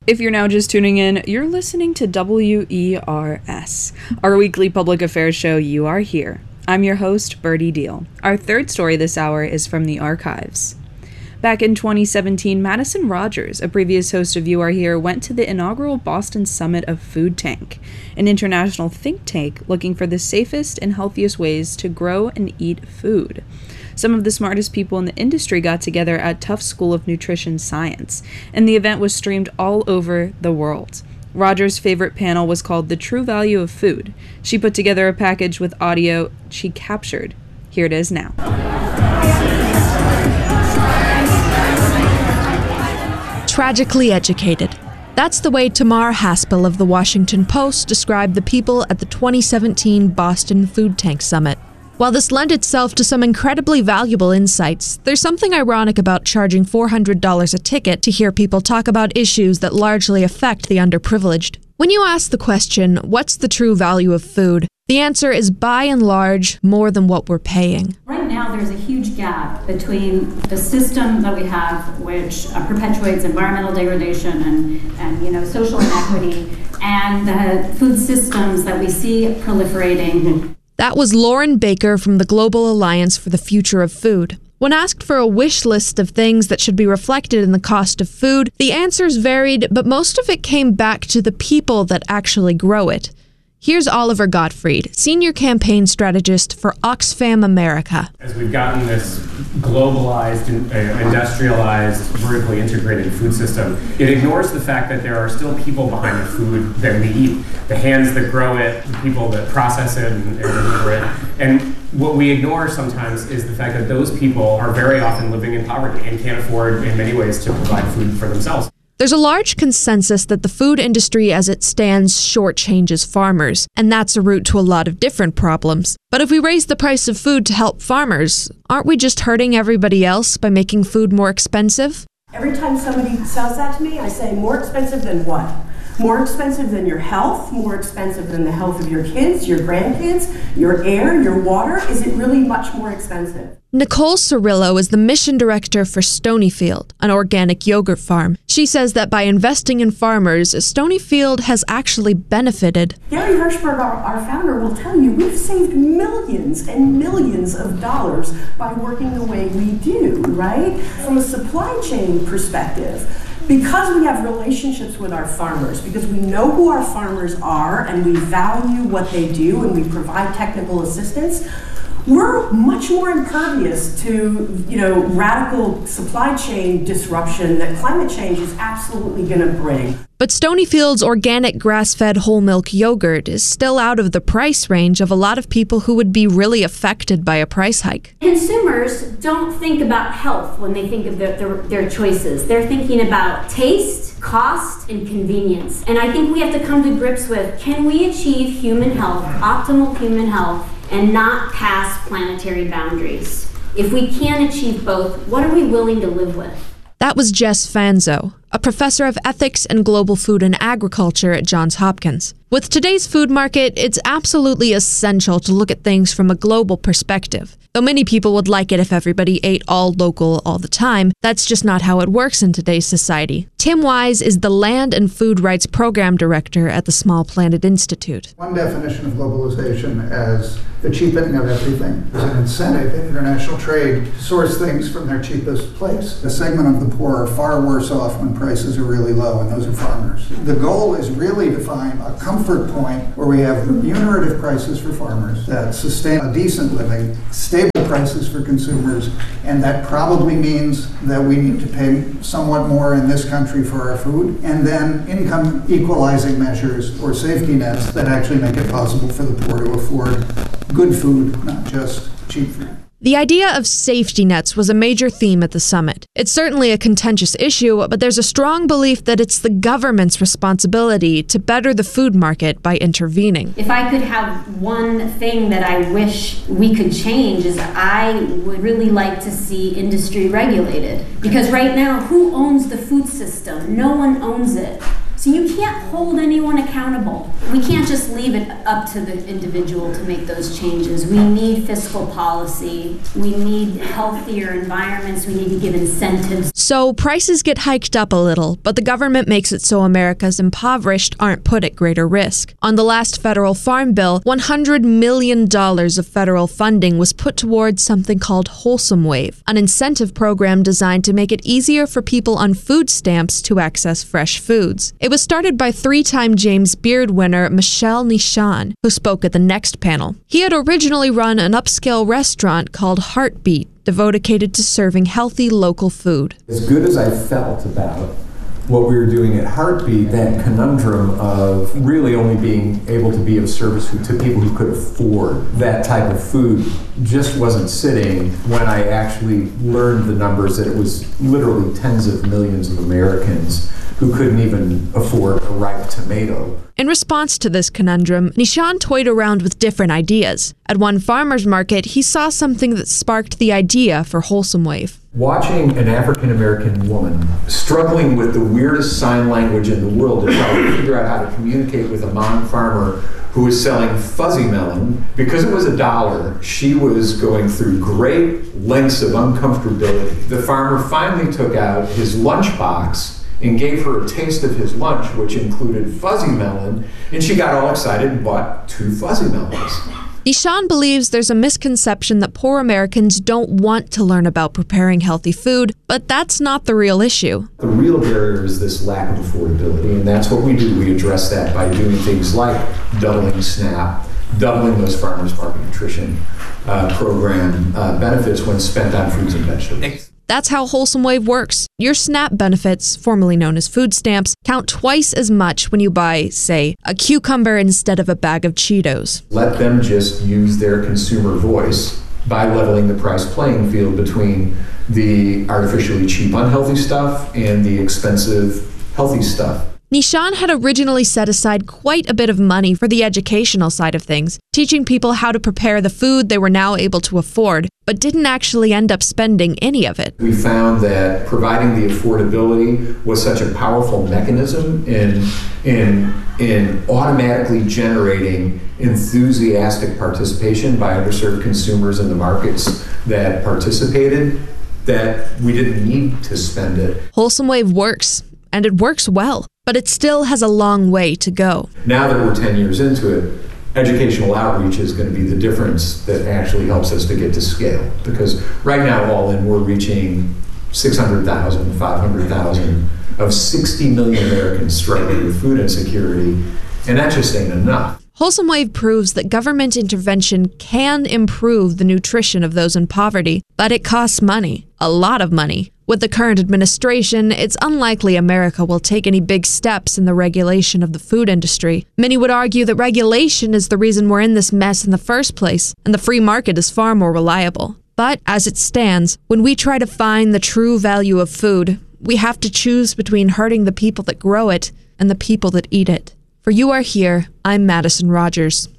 If you're now just tuning in, you're listening to WERS, our weekly public affairs show, You Are Here. I'm your host, Birdie Deal. Our third story this hour is from the archives. Back in 2017, Madison Rogers, a previous host of You Are Here, went to the inaugural Boston Summit of Food Tank, an international think tank looking for the safest and healthiest ways to grow and eat food. Some of the smartest people in the industry got together at Tufts School of Nutrition Science, and the event was streamed all over the world. Rogers' favorite panel was called The True Value of Food. She put together a package with audio she captured. Here it is now. Tragically educated. That's the way Tamar Haspel of The Washington Post described the people at the 2017 Boston Food Tank Summit. While this lent itself to some incredibly valuable insights, there's something ironic about charging $400 a ticket to hear people talk about issues that largely affect the underprivileged. When you ask the question, what's the true value of food? The answer is by and large more than what we're paying. Right now there's a huge gap between the system that we have, which perpetuates environmental degradation and social inequity, and the food systems that we see proliferating. That was Lauren Baker from the Global Alliance for the Future of Food. When asked for a wish list of things that should be reflected in the cost of food, the answers varied, but most of it came back to the people that actually grow it. Here's Oliver Gottfried, senior campaign strategist for Oxfam America. As we've gotten this globalized, industrialized, vertically integrated food system, it ignores the fact that there are still people behind the food that we eat. The hands that grow it, the people that process it and deliver it. And what we ignore sometimes is the fact that those people are very often living in poverty and can't afford, in many ways, to provide food for themselves. There's a large consensus that the food industry as it stands shortchanges farmers, and that's a route to a lot of different problems. But if we raise the price of food to help farmers, aren't we just hurting everybody else by making food more expensive? Every time somebody says that to me, I say, more expensive than what? More expensive than your health? More expensive than the health of your kids, your grandkids, your air, your water? Is it really much more expensive? Nicole Cirillo is the mission director for Stonyfield, an organic yogurt farm. She says that by investing in farmers, Stonyfield has actually benefited. Gary Hirshberg, our founder, will tell you we've saved millions and millions of dollars by working the way we do, right? From a supply chain perspective, because we have relationships with our farmers, because we know who our farmers are and we value what they do and we provide technical assistance, we're much more impervious to, radical supply chain disruption that climate change is absolutely going to bring. But Stonyfield's organic grass-fed whole milk yogurt is still out of the price range of a lot of people who would be really affected by a price hike. Consumers don't think about health when they think of their choices. They're thinking about taste, cost, and convenience. And I think we have to come to grips with, can we achieve human health, optimal human health, and not pass planetary boundaries? If we can achieve both, what are we willing to live with? That was Jess Fanzo, a professor of ethics and global food and agriculture at Johns Hopkins. With today's food market, it's absolutely essential to look at things from a global perspective. Though many people would like it if everybody ate all local all the time, that's just not how it works in today's society. Tim Wise is the Land and Food Rights Program Director at the Small Planet Institute. One definition of globalization as the cheapening of everything is an incentive in international trade to source things from their cheapest place. A segment of the poor are far worse off when prices are really low, and those are farmers. The goal is really to find a comfort point where we have remunerative prices for farmers that sustain a decent living, stable prices for consumers, and that probably means that we need to pay somewhat more in this country for our food, and then income equalizing measures or safety nets that actually make it possible for the poor to afford good food, not just cheap food. The idea of safety nets was a major theme at the summit. It's certainly a contentious issue, but there's a strong belief that it's the government's responsibility to better the food market by intervening. If I could have one thing that I wish we could change is I would really like to see industry regulated. Because right now, who owns the food system? No one owns it. So you can't hold anyone accountable. We can't just leave it up to the individual to make those changes. We need fiscal policy. We need healthier environments. We need to give incentives. So prices get hiked up a little, but the government makes it so America's impoverished aren't put at greater risk. On the last federal farm bill, $100 million of federal funding was put towards something called Wholesome Wave, an incentive program designed to make it easier for people on food stamps to access fresh foods. It was started by three-time James Beard winner Michel Nishan, who spoke at the next panel. He had originally run an upscale restaurant called Heartbeat, devoted to serving healthy local food. As good as I felt about what we were doing at Heartbeat, that conundrum of really only being able to be of service to people who could afford that type of food just wasn't sitting when I actually learned the numbers that it was literally tens of millions of Americans who couldn't even afford a ripe tomato. In response to this conundrum, Nishan toyed around with different ideas. At one farmer's market, he saw something that sparked the idea for Wholesome Wave. Watching an African-American woman struggling with the weirdest sign language in the world to try to figure out how to communicate with a farmer who was selling fuzzy melon, because it was $1, she was going through great lengths of uncomfortability. The farmer finally took out his lunchbox and gave her a taste of his lunch, which included fuzzy melon, and she got all excited and bought 2 fuzzy melons. Nishan believes there's a misconception that poor Americans don't want to learn about preparing healthy food, but that's not the real issue. The real barrier is this lack of affordability, and that's what we do. We address that by doing things like doubling SNAP, doubling those farmers market nutrition program benefits when spent on fruits and vegetables. That's how Wholesome Wave works. Your SNAP benefits, formerly known as food stamps, count twice as much when you buy, say, a cucumber instead of a bag of Cheetos. Let them just use their consumer voice by leveling the price playing field between the artificially cheap unhealthy stuff and the expensive healthy stuff. Nishan had originally set aside quite a bit of money for the educational side of things, teaching people how to prepare the food they were now able to afford, but didn't actually end up spending any of it. We found that providing the affordability was such a powerful mechanism in automatically generating enthusiastic participation by underserved consumers in the markets that participated, that we didn't need to spend it. Wholesome Wave works, and it works well, but it still has a long way to go. Now that we're 10 years into it, educational outreach is going to be the difference that actually helps us to get to scale. Because right now, all in, we're reaching 600,000, 500,000 of 60 million Americans struggling with food insecurity, and that just ain't enough. Wholesome Wave proves that government intervention can improve the nutrition of those in poverty, but it costs money, a lot of money. With the current administration, it's unlikely America will take any big steps in the regulation of the food industry. Many would argue that regulation is the reason we're in this mess in the first place, and the free market is far more reliable. But as it stands, when we try to find the true value of food, we have to choose between hurting the people that grow it and the people that eat it. For You Are Here, I'm Madison Rogers.